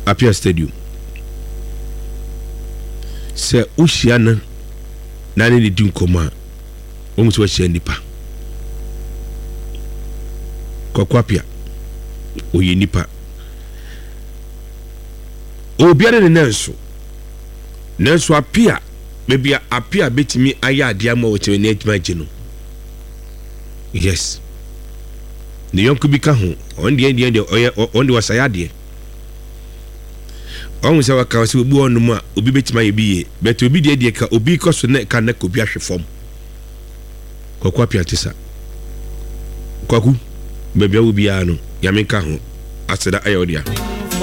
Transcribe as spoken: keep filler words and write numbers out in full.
Apia Stadium. Se Ushiana Nani di Dunkoma, almost what she nipa. Kokwapia, Oye nipa. Obiara ne nanso. Nanso apia, maybe apia beti me aya diama wote ne adwuma gye. Yes. The young could be kahu on the end on the wasayade. Almost our cars will be on the ma, Ubi bet my be, but to be the idea Ubi cost net can neck could be a form. Kokwapia tisa. Kwaku, maybe I will be ano, Yamikahu, after that iodia.